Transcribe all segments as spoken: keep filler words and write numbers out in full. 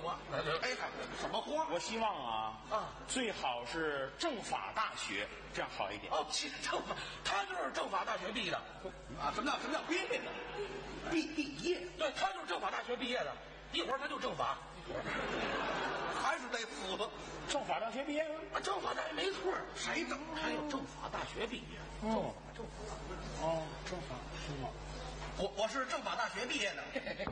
花，哎，什么花？ 我希望啊啊， 最好是政法大学，这样好一点。 哦，其实政法，他就是政法大学毕业的啊，什么叫什么叫毕业的？毕毕业？ 对，他就是政法大学毕业的。一会儿他就政法，还是得死。 政法大学毕业了？ 啊，政法大学没错，谁政？还有政法大学毕业？ 哦， 政法， 哦，政法是吗？ 我我是政法大学毕业的。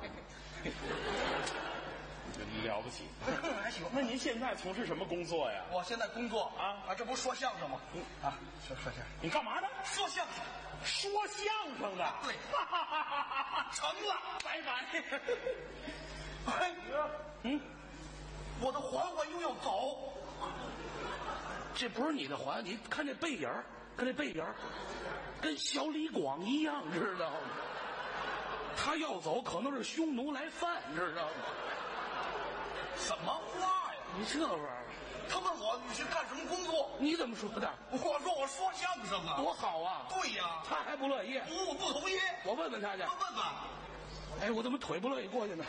了不起， 还行。 那您现在从事什么工作呀？ 我现在工作啊啊，这不说相声吗？啊，说说相声。 你干嘛的？ 说相声， 说相声的。 对，成了， 拜拜。 哎， 嗯， 我的环环又要走。这不是你的环，你看这背影，看这背影，跟小李广一样，知道吗？他要走，可能是匈奴来犯，知道吗？什么话呀？你这玩意儿，他问我你是干什么工作？你怎么说的？我说我说相声啊。多好啊！对呀，他还不乐意。我不同意。我问问他去。我问问。哎，我怎么腿不乐意过去呢？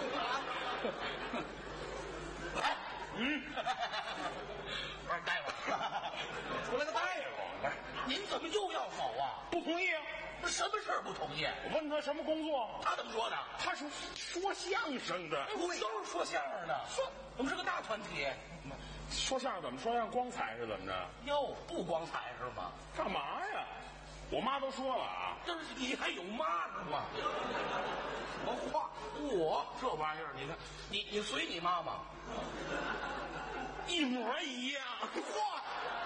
来，嗯，我说大夫，我来个大夫，您怎么又要走啊？ 不同意啊！ 什么事儿不同意？ 我问他什么工作， 他怎么说的？ 他说说相声的。 我们都是说相声的，说我们是个大团体。 说相声怎么说？像光彩是怎么着？ 哟，不光彩是吗？ 干嘛呀？我妈都说了啊， 这是你还有妈是吗？什么话？我这玩意儿，你看，你你随你妈妈， 一模一样。 哇！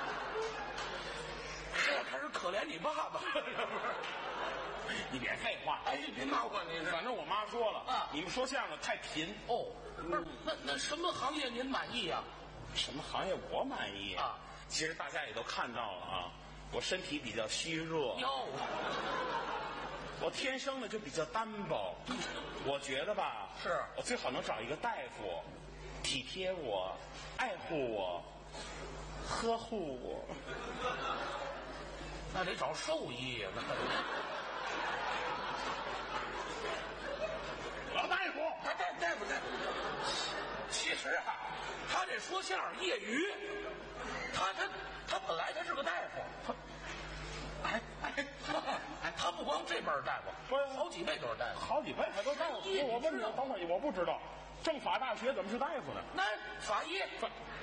这还是可怜你爸爸，是不是？ 你别废话， 哎，别骂我，你反正我妈说了啊， 你们说相声太贫哦。不是，那那什么行业您满意啊？ 什么行业我满意啊？ 其实大家也都看到了啊。我身体比较虚弱， 哟， 我天生的就比较单薄。我觉得吧， 是我最好能找一个大夫，体贴我，爱护我，呵护我。 那得找兽医呀！ 老大夫， 大大大夫大夫，其实啊，他这说相声业余，他他他本来他是个大夫，他哎哎哎，他不光这辈儿大夫， 不是好几辈都是大夫， 好几辈还都大夫。我问你，等会儿我不知道，政法大学怎么是大夫呢？ 那法医法。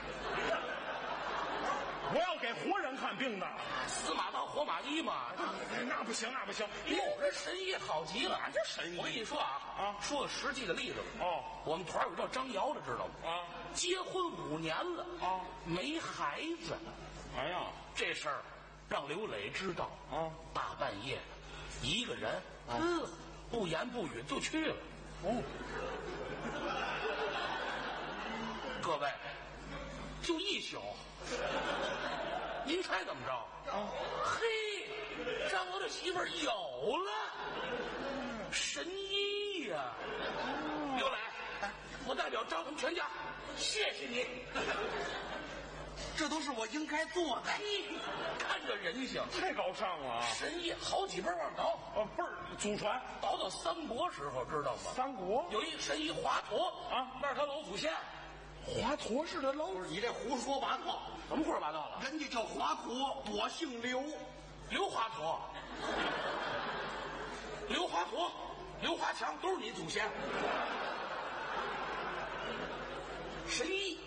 我要给活人看病的， 司马当活马医嘛， 那不行，那不行。 哟，这神医好极了， 这神医。 我跟你说啊啊， 说个实际的例子哦， 我们团有叫张瑶的，知道吗？ 啊， 结婚五年了啊， 没孩子。 哎呀， 这事儿让刘磊知道啊， 大半夜的，一个人，嗯、啊，不言不语就去了。 哦， 各位。就一宿，您猜怎么着？ 啊， 嘿，让我的媳妇儿有了，神医呀、啊！刘磊，我代表张他们全家，谢谢你，这都是我应该做的。嘿，看着人性， 太高尚了啊！ 神医好几辈往倒， 呃，辈儿祖传， 倒到三国时候，知道吗？ 三国有一神医华佗啊， 那是他老祖先。 华佗是他老， 你这胡说八道，什么胡说八道了？人家叫华佗，我姓刘，刘华佗，刘华佗，刘华强都是你祖先，神医。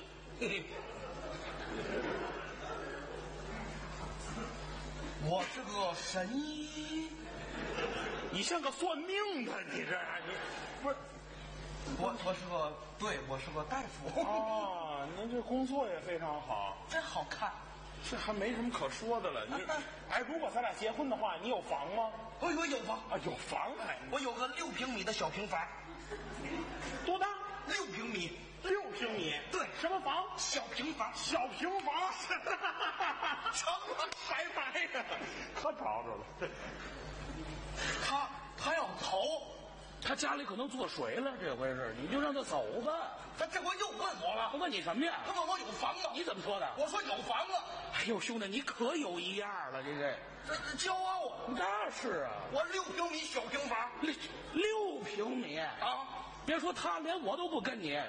我是个神医， 你像个算命的，你这你不是。 我我是个对，我是个大夫哦，您这工作也非常好， 真好看， 这还没什么可说的了。你哎，如果咱俩结婚的话，你有房吗？ 我有有房啊，有房还我有个六平米的小平房， 多大？ 六平米， 六平米， 对， 什么房？ 小平房， 小平房， 成了， 拜拜呀，可找着了。 他他要走。他家里可能做水了，这回是，你就让他走吧。他这回又问我了，他问你什么呀？他问我有房吗？你怎么说的？我说有房子。哎呦，兄弟，你可有一样了，这这这骄傲啊！那是啊，我六平米小平房，六六平米啊！别说他，连我都不跟你。